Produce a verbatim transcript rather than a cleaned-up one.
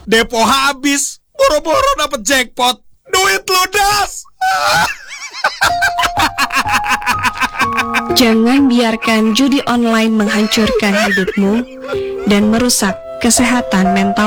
Depo habis, boro-boro dapet jackpot, duit ludas. Jangan biarkan judi online menghancurkan hidupmu dan merusak kesehatan mental